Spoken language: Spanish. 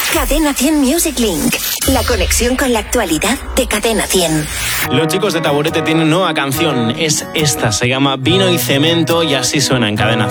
Cadena 100 Music Link. La conexión con la actualidad de Cadena 100. Los chicos de Taburete tienen nueva canción. Es esta, se llama Vino y Cemento y así suena en Cadena